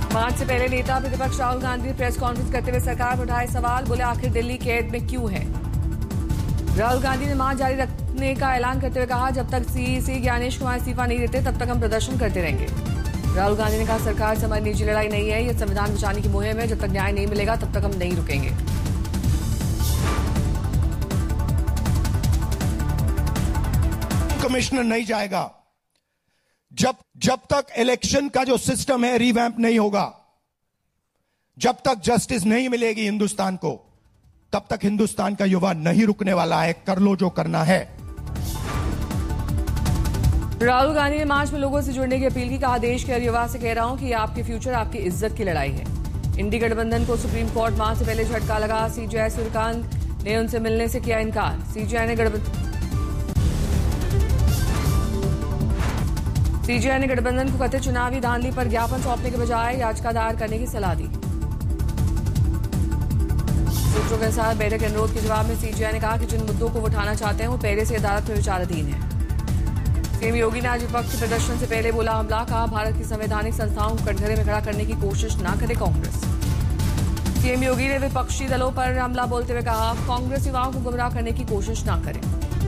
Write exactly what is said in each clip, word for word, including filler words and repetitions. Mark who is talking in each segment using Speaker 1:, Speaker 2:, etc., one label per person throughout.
Speaker 1: मार्च से पहले नेता प्रतिपक्ष राहुल गांधी प्रेस कॉन्फ्रेंस करते हुए सरकार पर उठाए सवाल, बोले आखिर दिल्ली कैद में क्यों है। राहुल गांधी ने मार्च जारी रखने का ऐलान करते हुए कहा, जब तक सीईसी ज्ञानेश कुमार इस्तीफा नहीं देते तब तक हम प्रदर्शन करते रहेंगे। राहुल गांधी ने कहा, सरकार से हमारी निजी लड़ाई नहीं है, यह संविधान बचाने की मुहिम है, जब तक न्याय नहीं मिलेगा तब तक हम नहीं रुकेंगे।
Speaker 2: कमिश्नर नहीं जाएगा जब जब तक इलेक्शन का जो सिस्टम है रिवैम्प नहीं होगा, जब तक जस्टिस नहीं मिलेगी हिंदुस्तान को, तब तक हिंदुस्तान का युवा नहीं रुकने वाला है। कर लो जो करना है।
Speaker 1: राहुल गांधी ने मार्च में लोगों से जुड़ने की अपील की, कहा देश के हर युवा से कह रहा हूं कि ये आपके फ्यूचर, आपकी इज्जत की लड़ाई है। इंडी गठबंधन को सुप्रीम कोर्ट मार्च से पहले झटका लगा, सीजेआई सूर्यकांत ने उनसे मिलने से किया इनकार। सीजेआई ने गठबंधन सीजेआई ने गठबंधन को कथित चुनावी धांधली पर ज्ञापन सौंपने के बजाय याचिका दायर करने की सलाह दी। सूत्रों के अनुसार बैठक के अनुरोध के जवाब में सीजेआई ने कहा कि जिन मुद्दों को वो उठाना चाहते हैं वो पहले से अदालत में विचाराधीन है। सीएम योगी ने आज विपक्ष प्रदर्शन से पहले बोला हमला, कहा भारत की संवैधानिक संस्थाओं को कटघरे में खड़ा करने की कोशिश न करे कांग्रेस। सीएम योगी ने विपक्षी दलों पर हमला बोलते हुए कहा, कांग्रेस युवाओं को गुमराह करने की कोशिश न करे।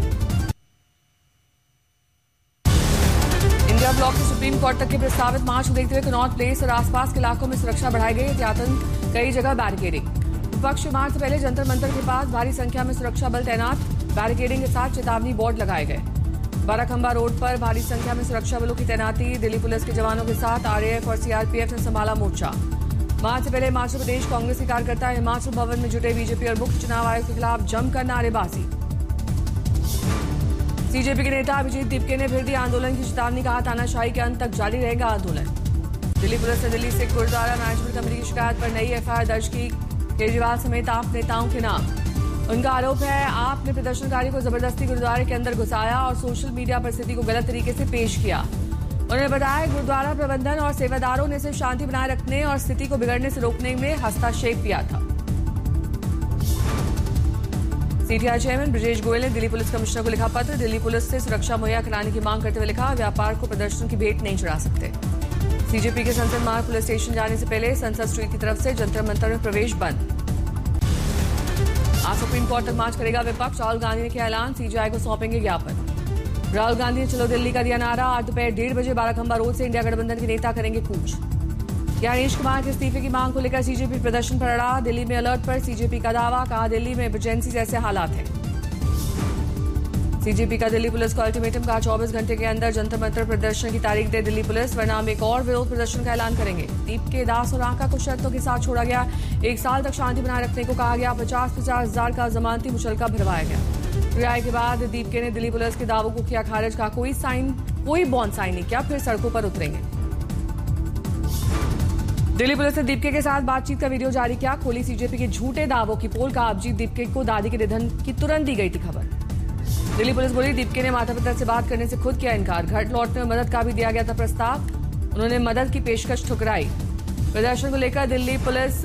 Speaker 1: इंडिया ब्लॉक से सुप्रीम कोर्ट तक के प्रस्तावित मार्च को देखते हुए कनॉट प्लेस और आसपास के इलाकों में सुरक्षा बढ़ाई गई, एहतियातन कई जगह बैरिकेडिंग। विपक्ष मार्च से पहले जंतर मंतर के पास भारी संख्या में सुरक्षा बल तैनात, बैरिकेडिंग के साथ चेतावनी बोर्ड लगाए गए। बाराखंबा रोड पर भारी संख्या में सुरक्षा बलों की तैनाती, दिल्ली पुलिस के जवानों के साथ आरएएफ और सीआरपीएफ ने संभाला मोर्चा। मार्च से पहले हिमाचल प्रदेश कांग्रेस के कार्यकर्ता हिमाचल भवन में जुटे बीजेपी और मुख्य चुनाव आयोग के खिलाफ जमकर नारेबाजी। सीजेपी के नेता अभिजीत दीपके ने फिर दी आंदोलन की चेतावनी, कहा तानाशाही के अंत तक जारी रहेगा आंदोलन। दिल्ली पुलिस ने दिल्ली सिख गुरुद्वारा मैनेजमेंट कमेटी की शिकायत पर नई एफआईआर दर्ज की, केजरीवाल समेत आप नेताओं के नाम। उनका आरोप है आपने प्रदर्शनकारी को जबरदस्ती गुरुद्वारे के अंदर घुसाया और सोशल मीडिया पर स्थिति को गलत तरीके से पेश किया। उन्होंने बताया गुरुद्वारा प्रबंधन और सेवादारों ने सिर्फ शांति बनाए रखने और स्थिति को बिगड़ने से रोकने में हस्तक्षेप किया था। सीटीआई चेयरमैन ब्रजेश गोयल ने दिल्ली पुलिस कमिश्नर को लिखा पत्र, दिल्ली पुलिस से सुरक्षा मुहैया कराने की मांग करते हुए लिखा, व्यापार को प्रदर्शन की भेंट नहीं चढ़ा सकते। सीजेपी के संसद मार्ग पुलिस स्टेशन जाने से पहले संसद स्ट्रीट की तरफ से जंतर मंतर में प्रवेश बंद। आज सुप्रीम कोर्ट तक मार्च करेगा विपक्ष, राहुल गांधी ने किया ऐलान, सीजेआई को सौंपेंगे ज्ञापन। राहुल गांधी ने चलो दिल्ली का दिया नारा, आज दोपहर डेढ़ बजे बाराखंबा रोड से इंडिया गठबंधन के नेता करेंगे कूच। ज्ञानेश कुमार के इस्तीफे की मांग को लेकर सीजेपी प्रदर्शन पर अड़ा, दिल्ली में अलर्ट पर सीजेपी का दावा, कहा दिल्ली में इमरजेंसी जैसे हालात हैं। सीजेपी का दिल्ली पुलिस को अल्टीमेटम, कहा चौबीस घंटे के अंदर जंतर मंतर प्रदर्शन की तारीख दे दिल्ली पुलिस, वरना हम एक और विरोध प्रदर्शन का ऐलान करेंगे। दीपके, दास और आका को शर्तों के साथ छोड़ा गया, एक साल तक शांति बनाए रखने को कहा गया, पचास पचास हजार का जमानती मुचलका भरवाया गया। रिहाई के बाद दीपके ने दिल्ली पुलिस के दावों को किया खारिज, कहा कोई साइन कोई बॉन्ड साइन नहीं किया, फिर सड़कों पर उतरेंगे। दिल्ली पुलिस ने दीपके के साथ बातचीत का वीडियो जारी किया, खोली सीजेपी के झूठे दावों की पोल, का अभिजीत दीपके को दादी के निधन की तुरंत दी गई थी खबर। दिल्ली पुलिस बोली दीपके ने माता पिता से बात करने से खुद किया इनकार, घर लौटने में मदद का भी दिया गया था प्रस्ताव, उन्होंने मदद की पेशकश ठुकराई। प्रदर्शन को लेकर दिल्ली पुलिस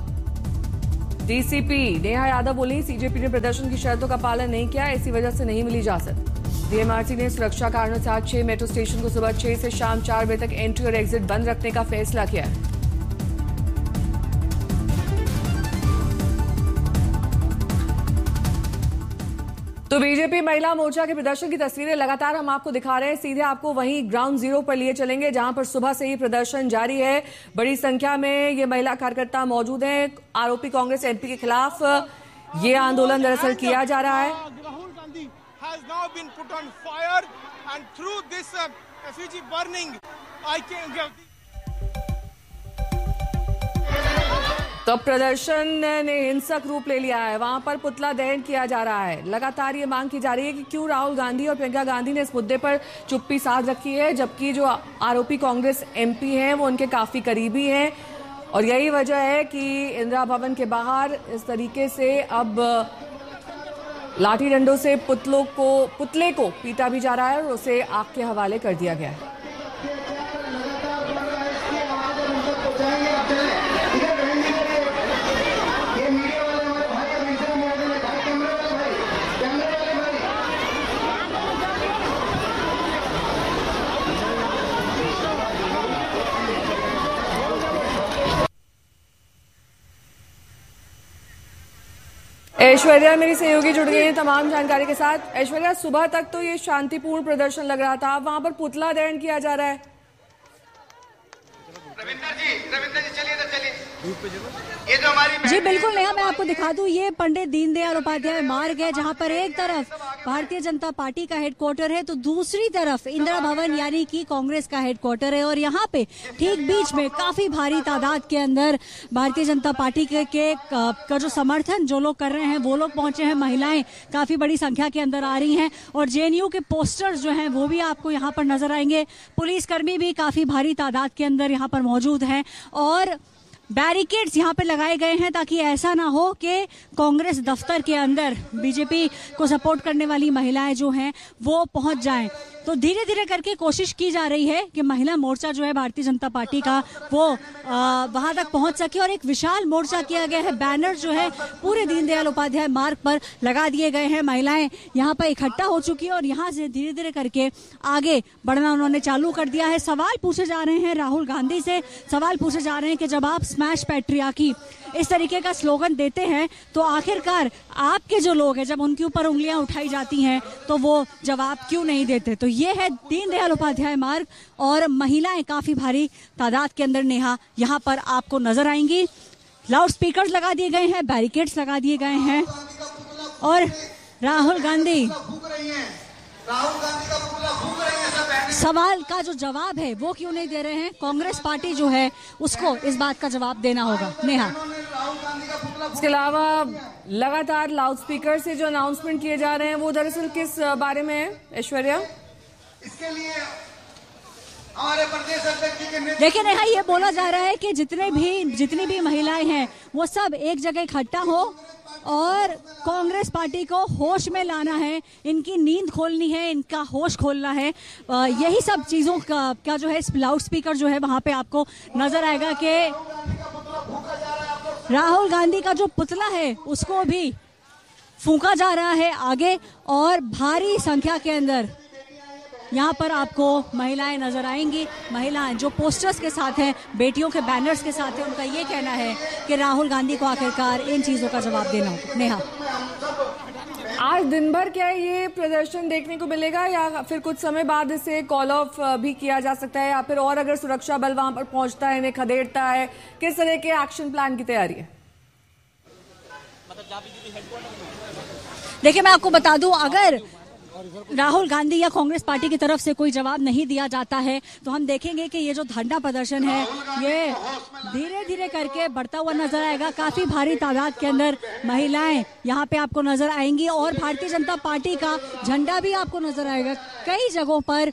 Speaker 1: डीसीपी नेहा यादव बोली, सीजेपी ने प्रदर्शन की शर्तों का पालन नहीं किया, इसी वजह से नहीं मिली इजाजत। डीएमआरसी ने सुरक्षा कारणों से आज छह मेट्रो स्टेशन को सुबह छह से शाम चार बजे तक एंट्री और एग्जिट बंद रखने का फैसला किया है। तो बीजेपी महिला मोर्चा के प्रदर्शन की तस्वीरें लगातार हम आपको दिखा रहे हैं, सीधे आपको वहीं ग्राउंड जीरो पर लिए चलेंगे जहां पर सुबह से ही प्रदर्शन जारी है। बड़ी संख्या में ये महिला कार्यकर्ता मौजूद हैं। आरोपी कांग्रेस एमपी के खिलाफ ये आंदोलन दरअसल किया जा रहा है।
Speaker 3: Rahul Gandhi has now been put on fire and through this uh, effigy burning I can
Speaker 1: तो प्रदर्शन ने हिंसक रूप ले लिया है, वहां पर पुतला दहन किया जा रहा है। लगातार ये मांग की जा रही है कि क्यों राहुल गांधी और प्रियंका गांधी ने इस मुद्दे पर चुप्पी साध रखी है, जबकि जो आरोपी कांग्रेस एमपी हैं वो उनके काफी करीबी हैं। और यही वजह है कि इंदिरा भवन के बाहर इस तरीके से अब लाठी डंडों से पुतलों को पुतले को पीटा भी जा रहा है और उसे आग के हवाले कर दिया गया है। ऐश्वर्या मेरी सहयोगी जुड़ गई हैं तमाम जानकारी के साथ। ऐश्वर्या, सुबह तक तो ये शांतिपूर्ण प्रदर्शन लग रहा था, अब वहां पर पुतला दहन किया जा रहा है।
Speaker 4: रविंदर जी, रविंदर जी चलिए तो चलिए। ये जो हमारी
Speaker 5: जी बिल्कुल नेहा, मैं आपको दिखा दूं, ये पंडित दीनदयाल उपाध्याय मार्ग है, जहां पर एक तरफ भारतीय जनता पार्टी का हेडक्वार्टर है तो दूसरी तरफ इंदिरा भवन यानी कि कांग्रेस का हेडक्वार्टर है। और यहाँ पे ठीक बीच में काफी भारी तादाद के अंदर भारतीय जनता पार्टी के, के का जो समर्थन जो लोग कर रहे हैं वो लोग पहुंचे हैं। महिलाएं काफी बड़ी संख्या के अंदर आ रही हैं और जेएनयू के पोस्टर्स जो हैं वो भी आपको यहाँ पर नजर आएंगे। पुलिसकर्मी भी काफी भारी तादाद के अंदर यहाँ पर मौजूद हैं और बैरिकेड्स यहाँ पे लगाए गए हैं ताकि ऐसा ना हो कि कांग्रेस दफ्तर के अंदर बीजेपी को सपोर्ट करने वाली महिलाएं जो हैं वो पहुंच जाएं। तो धीरे धीरे करके कोशिश की जा रही है कि महिला मोर्चा जो है भारतीय जनता पार्टी का वो वहां तक पहुंच सके और एक विशाल मोर्चा किया गया है। बैनर जो है पूरे दीनदयाल उपाध्याय मार्ग पर लगा दिए गए हैं। महिलाएं यहाँ पर इकट्ठा हो चुकी है और यहाँ से धीरे धीरे करके आगे बढ़ना उन्होंने चालू कर दिया है। सवाल पूछे जा रहे हैं राहुल गांधी से, सवाल पूछे जा रहे हैं कि जब आप स्मैश पैट्रियार्की इस तरीके का स्लोगन देते हैं तो आखिरकार आपके जो लोग हैं जब उनके ऊपर उंगलियां उठाई जाती हैं तो वो जवाब क्यों नहीं देते। तो ये है दीनदयाल उपाध्याय मार्ग और महिलाएं काफी भारी तादाद के अंदर नेहा यहाँ पर आपको नजर आएंगी। लाउड स्पीकर्स लगा दिए गए हैं, बैरिकेड्स लगा दिए गए हैं और राहुल गांधी सवाल का जो जवाब है वो क्यों नहीं दे रहे हैं। कांग्रेस पार्टी जो है उसको इस बात का जवाब देना होगा। नेहा,
Speaker 1: इसके अलावा लगातार लाउड स्पीकर से जो अनाउंसमेंट किए जा रहे हैं वो दरअसल किस बारे में है ऐश्वर्या?
Speaker 4: इसके लिए हमारे प्रदेश अध्यक्ष
Speaker 5: देखिए नेहा, ये बोला जा रहा है कि जितने भी जितनी भी महिलाएं हैं वो सब एक जगह इकट्ठा हो और कांग्रेस पार्टी को होश में लाना है, इनकी नींद खोलनी है, इनका होश खोलना है। यही सब चीजों का, का जो है लाउड स्पीकर जो है वहां पे आपको नजर आएगा कि राहुल गांधी का जो पुतला है उसको भी फूंका जा रहा है आगे और भारी संख्या के अंदर यहाँ पर आपको महिलाएं नजर आएंगी। महिलाएं जो पोस्टर्स के साथ हैं, बेटियों के बैनर्स के साथ हैं, उनका ये कहना है कि राहुल गांधी को आखिरकार इन चीजों का जवाब देना होगा। नेहा,
Speaker 1: आज दिन भर क्या ये प्रदर्शन देखने को मिलेगा या फिर कुछ समय बाद इसे कॉल ऑफ भी किया जा सकता है या फिर और अगर सुरक्षा बल वहां पर पहुंचता है, इन्हें खदेड़ता है, किस तरह के एक्शन प्लान की तैयारी है?
Speaker 5: देखिए मैं आपको बता दूं, अगर राहुल गांधी या कांग्रेस पार्टी की तरफ से कोई जवाब नहीं दिया जाता है तो हम देखेंगे कि ये जो धरना प्रदर्शन है ये धीरे धीरे करके बढ़ता हुआ नजर आएगा। काफी भारी तादाद के अंदर महिलाएं यहाँ पे आपको नजर आएंगी और भारतीय जनता पार्टी का झंडा भी आपको नजर आएगा। कई जगहों पर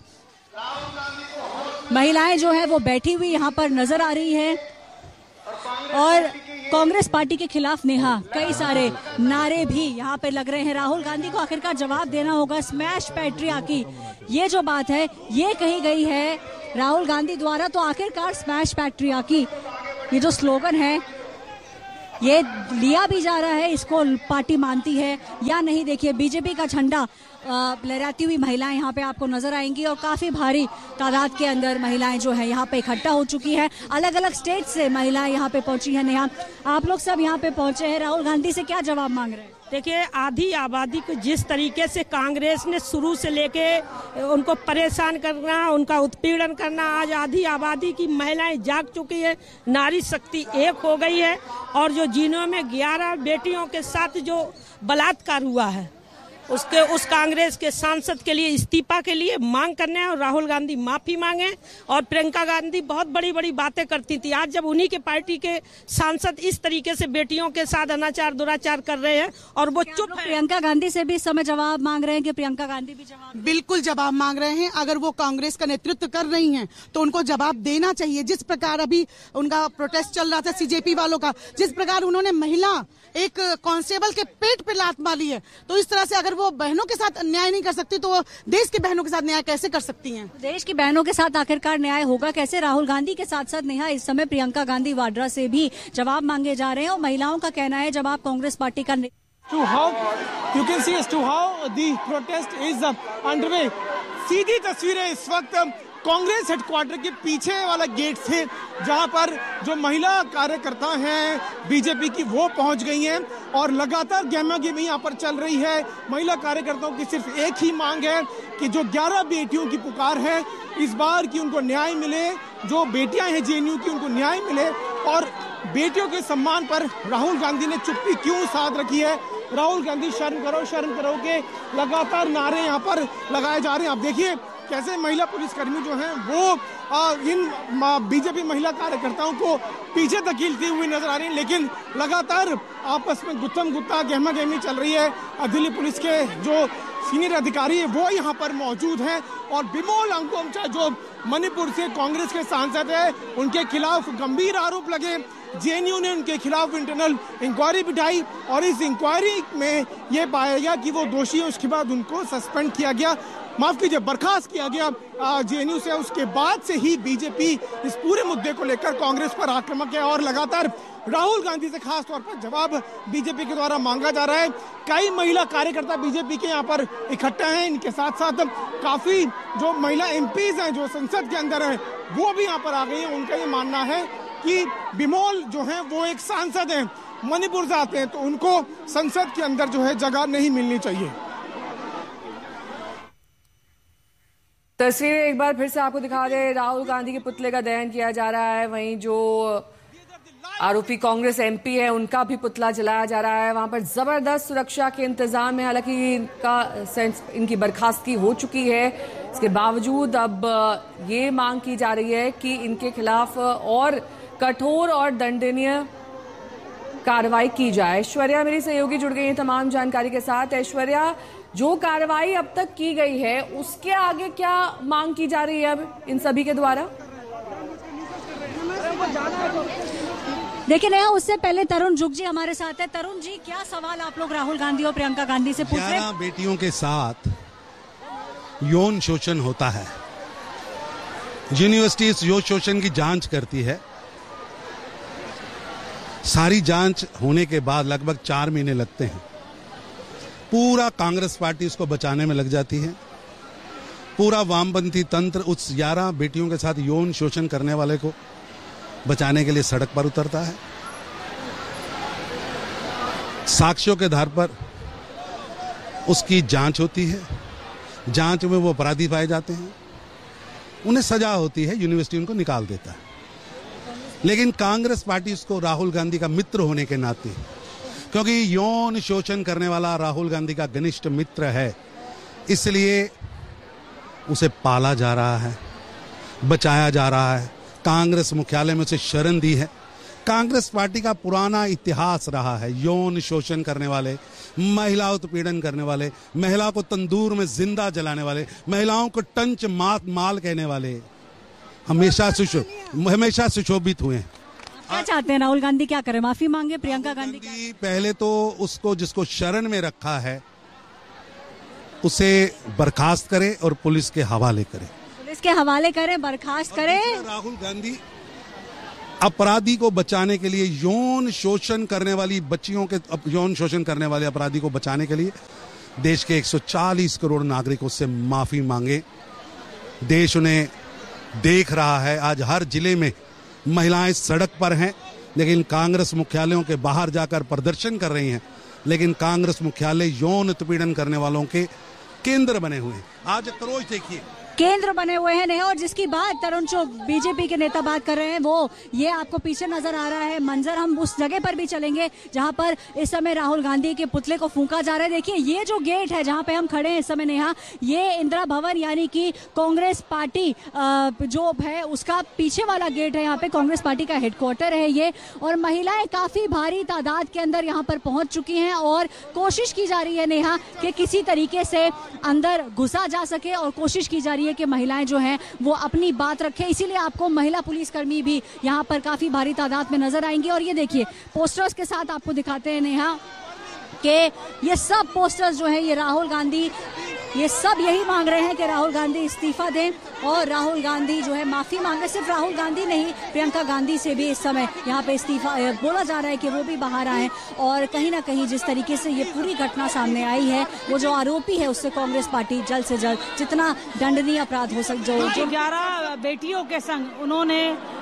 Speaker 5: महिलाएं जो है वो बैठी हुई यहाँ पर नजर आ रही है और कांग्रेस पार्टी के खिलाफ नेहा कई सारे नारे भी यहाँ पे लग रहे हैं। राहुल गांधी को आखिरकार जवाब देना होगा। स्मैश पैट्रियार्की ये जो बात है ये कही गई है राहुल गांधी द्वारा, तो आखिरकार स्मैश पैट्रियार्की ये जो स्लोगन है ये लिया भी जा रहा है, इसको पार्टी मानती है या नहीं। देखिए बीजेपी का झंडा लहराती हुई महिलाएं यहाँ पे आपको नजर आएंगी और काफी भारी तादाद के अंदर महिलाएं जो है यहाँ पे इकट्ठा हो चुकी है। अलग अलग स्टेट से महिलाएं यहाँ पे पहुंची हैं। नेहा, आप लोग सब यहाँ पे पहुंचे हैं, राहुल गांधी से क्या जवाब मांग रहे हैं?
Speaker 6: देखिए, आधी आबादी को जिस तरीके से कांग्रेस ने शुरू से लेके उनको परेशान करना, उनका उत्पीड़न करना, आज आधी आबादी की महिलाएं जाग चुकी है, नारी शक्ति एक हो गई है और जो जिनों में ग्यारह बेटियों के साथ जो बलात्कार हुआ है उसके उस कांग्रेस के सांसद के लिए इस्तीफा के लिए मांग करने हैं और राहुल गांधी माफी मांगे। और प्रियंका गांधी बहुत बड़ी बड़ी बातें करती थी, आज जब उन्हीं के पार्टी के सांसद इस तरीके से बेटियों के साथ अनाचार दुराचार कर रहे हैं और वो चुप है।
Speaker 5: प्रियंका गांधी से भी इस समय जवाब मांग रहे हैं कि प्रियंका गांधी भी जवाब
Speaker 7: बिल्कुल जवाब मांग रहे हैं। अगर वो कांग्रेस का नेतृत्व कर रही हैं तो उनको जवाब देना चाहिए। जिस प्रकार अभी उनका प्रोटेस्ट चल रहा था सीजेपी वालों का, जिस प्रकार उन्होंने महिला एक कांस्टेबल के पेट पे लात मारी है, तो इस तरह से अगर वो बहनों के साथ न्याय नहीं कर सकती तो वो देश की बहनों के साथ न्याय कैसे कर सकती हैं?
Speaker 5: देश की बहनों के साथ आखिरकार न्याय होगा कैसे? राहुल गांधी के साथ साथ नेहा इस समय प्रियंका गांधी वाड्रा से भी जवाब मांगे जा रहे हैं और महिलाओं का कहना है जब आप कांग्रेस पार्टी का
Speaker 3: to how you can see as to how the protest is uh, underway. सीधी तस्वीरें इस वक्त कांग्रेस हेडक्वार्टर के पीछे वाला गेट से, जहां पर जो महिला कार्यकर्ता हैं बीजेपी की वो पहुंच गई हैं और लगातार गहमा गहमी यहाँ पर चल रही है। महिला कार्यकर्ताओं की सिर्फ एक ही मांग है कि जो ग्यारह बेटियों की पुकार है इस बार की उनको न्याय मिले, जो बेटियां हैं जेएनयू की उनको न्याय मिले। और बेटियों के सम्मान पर राहुल गांधी ने चुप्पी क्यों साध रखी है? राहुल गांधी शर्म करो शर्म करो के लगातार नारे यहाँ पर लगाए जा रहे हैं। आप देखिए कैसे महिला पुलिसकर्मी जो हैं वो आ, इन बीजेपी महिला कार्यकर्ताओं को पीछे धकेलती हुई नजर आ रही है, लेकिन लगातार आपस में गुत्थम गुत्ता गहमा गहमी चल रही है। दिल्ली पुलिस के जो सीनियर अधिकारी है वो यहाँ पर मौजूद हैं और बिमोल अंकोमचा जो मणिपुर से कांग्रेस के सांसद है उनके खिलाफ गंभीर आरोप लगे। जेएनयू ने उनके खिलाफ इंटरनल इंक्वायरी बिठाई और इस इंक्वायरी में ये पाया गया कि वो दोषी है। उसके बाद उनको सस्पेंड किया गया, माफ कीजिए बर्खास्त किया गया जेएनयू से। उसके बाद से ही बीजेपी इस पूरे मुद्दे को लेकर कांग्रेस पर आक्रामक है और लगातार राहुल गांधी से खास तौर पर जवाब बीजेपी के द्वारा मांगा जा रहा है। कई महिला कार्यकर्ता बीजेपी के यहाँ पर इकट्ठा हैं, इनके साथ साथ काफी जो महिला एमपीज हैं जो संसद के अंदर हैं वो भी यहाँ पर आ गई हैं। उनका ये मानना है कि बिमोल जो है वो एक सांसद हैं, मणिपुर से आते हैं, तो उनको संसद के अंदर जो है जगह नहीं मिलनी चाहिए।
Speaker 1: तस्वीरें एक बार फिर से आपको दिखा दे, राहुल गांधी के पुतले का दहन किया जा रहा है। वहीं जो आरोपी कांग्रेस एमपी है उनका भी पुतला जलाया जा रहा है। वहां पर जबरदस्त सुरक्षा के इंतजाम है। हालांकि इनका सेंस इनकी बर्खास्तगी हो चुकी है, इसके बावजूद अब ये मांग की जा रही है कि इनके खिलाफ और कठोर और दंडनीय कार्रवाई की जाए। ऐश्वर्या मेरी सहयोगी जुड़ गई है तमाम जानकारी के साथ। ऐश्वर्या, जो कार्रवाई अब तक की गई है उसके आगे क्या मांग की जा रही है अब इन सभी के द्वारा?
Speaker 5: देखिए नेहा, उससे पहले तरुण जुग जी हमारे साथ है। तरुण जी, क्या सवाल आप लोग राहुल गांधी और प्रियंका गांधी से पूछ रहे हैं?
Speaker 8: ग्यारह बेटियों के साथ यौन शोषण होता है। यूनिवर्सिटी इस यौन शोषण की जांच करती है। सारी जांच होने के बाद लगभग चार महीने लगते हैं। पूरा कांग्रेस पार्टी उसको बचाने में लग जाती है। पूरा वामपंथी तंत्र उस ग्यारह बेटियों के साथ यौन शोषण करने वाले को बचाने के लिए सड़क पर उतरता है। साक्ष्यों के आधार पर उसकी जांच होती है। जांच में वो अपराधी पाए जाते हैं, उन्हें सजा होती है, यूनिवर्सिटी उनको निकाल देता है। लेकिन कांग्रेस पार्टी उसको राहुल गांधी का मित्र होने के नाते, क्योंकि यौन शोषण करने वाला राहुल गांधी का घनिष्ठ मित्र है, इसलिए उसे पाला जा रहा है, बचाया जा रहा है। कांग्रेस मुख्यालय में उसे शरण दी है। कांग्रेस पार्टी का पुराना इतिहास रहा है यौन शोषण करने वाले, महिला उत्पीड़न करने वाले, महिला को तंदूर में जिंदा जलाने वाले, महिलाओं को टंच मात माल कहने वाले हमेशा सुशो हमेशा सुशोभित हुए हैं।
Speaker 5: क्या चाहते हैं राहुल गांधी? क्या करें? माफी मांगे प्रियंका गांधी?
Speaker 8: गांधी पहले तो उसको जिसको शरण में रखा है उसे बर्खास्त करे और पुलिस के हवाले करे।
Speaker 5: पुलिस के हवाले करें, बर्खास्त करें।
Speaker 8: राहुल गांधी अपराधी को बचाने के लिए, यौन शोषण करने वाली बच्चियों के यौन शोषण करने वाले अपराधी को बचाने के लिए देश के एक सौ चालीस करोड़ नागरिकों से माफी मांगे। देश उन्हें देख रहा है। आज हर जिले में महिलाएं सड़क पर हैं, लेकिन कांग्रेस मुख्यालयों के बाहर जाकर प्रदर्शन कर रही हैं। लेकिन कांग्रेस मुख्यालय यौन उत्पीड़न करने वालों के केंद्र बने हुए हैं। आज क्रोश देखिए,
Speaker 5: केंद्र बने हुए हैं नेहा। और जिसकी बात तरुण चौक बीजेपी के नेता बात कर रहे हैं, वो ये आपको पीछे नजर आ रहा है मंजर। हम उस जगह पर भी चलेंगे जहां पर इस समय राहुल गांधी के पुतले को फूंका जा रहा है। देखिए ये जो गेट है जहां पे हम खड़े हैं इस समय नेहा, ये इंदिरा भवन यानी कि कांग्रेस पार्टी जो है उसका पीछे वाला गेट है। यहाँ पे कांग्रेस पार्टी का हेडक्वार्टर है ये, और महिलाएं काफी भारी तादाद के अंदर यहाँ पर पहुंच चुकी हैं और कोशिश की जा रही है नेहा कि किसी तरीके से अंदर घुसा जा सके और कोशिश की जा रही है कि महिलाएं जो हैं वो अपनी बात रखें। इसीलिए आपको महिला पुलिसकर्मी भी यहाँ पर काफी भारी तादाद में नजर आएंगे। और ये देखिए पोस्टर्स के साथ आपको दिखाते हैं नेहा कि ये सब पोस्टर्स जो है ये राहुल गांधी, ये सब यही मांग रहे हैं कि राहुल गांधी इस्तीफा दें और राहुल गांधी जो है माफी मांगे। सिर्फ राहुल गांधी नहीं, प्रियंका गांधी से भी इस समय यहाँ पे इस्तीफा बोला जा रहा है कि वो भी बाहर आए। और कहीं ना कहीं जिस तरीके से ये पूरी घटना सामने आई है, वो जो आरोपी है उससे कांग्रेस पार्टी जल्द से जल्द जितना दंडनीय अपराध हो सके, जो
Speaker 6: ग्यारह बेटियों के संग उन्होंने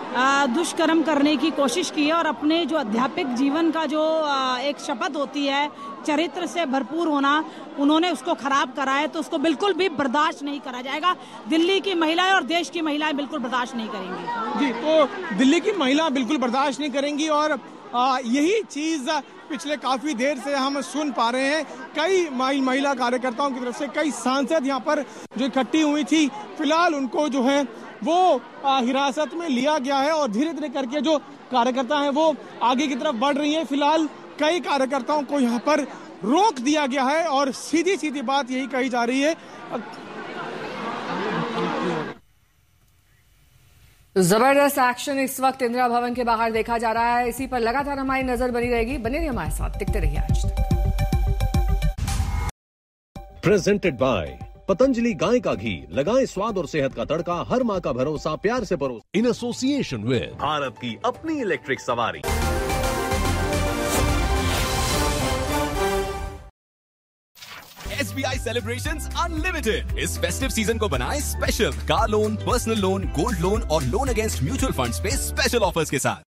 Speaker 9: दुष्कर्म करने की कोशिश की है और अपने जो अध्यापक जीवन का जो एक शपथ होती है चरित्र से भरपूर होना, उन्होंने उसको खराब करा है, तो उसको बिल्कुल भी बर्दाश्त नहीं करा जाएगा। दिल्ली की महिलाएं और देश की महिलाएं बिल्कुल बर्दाश्त नहीं करेंगी।
Speaker 3: जी, तो दिल्ली की महिला बिल्कुल बर्दाश्त नहीं करेंगी और आ, यही चीज पिछले काफी देर से हम सुन पा रहे हैं। कई महिला कार्यकर्ताओं की तरफ से कई सांसद यहाँ पर जो इकट्ठी हुई थी, फिलहाल उनको जो है वो आ, हिरासत में लिया गया है और धीरे धीरे करके जो कार्यकर्ता हैं वो आगे की तरफ बढ़ रही हैं। फिलहाल कई कार्यकर्ताओं को यहाँ पर रोक दिया गया है और सीधी सीधी बात यही कही जा रही है।
Speaker 1: जबरदस्त एक्शन इस वक्त इंदिरा भवन के बाहर देखा जा रहा है। इसी पर लगातार हमारी नजर बनी रहेगी। बने रहिए हमारे साथ, दिखते रहिए आज तक।
Speaker 10: प्रेजेंटेड बाय पतंजलि गाय का घी, लगाएं स्वाद और सेहत का तड़का, हर माँ का भरोसा, प्यार से परोस। इन एसोसिएशन विद भारत की अपनी इलेक्ट्रिक सवारी।
Speaker 11: S B I celebrations unlimited इस फेस्टिव सीजन को बनाएं special. Car loan, personal loan, gold loan और लोन अगेंस्ट म्यूचुअल फंड्स पे स्पेशल ऑफर्स के साथ।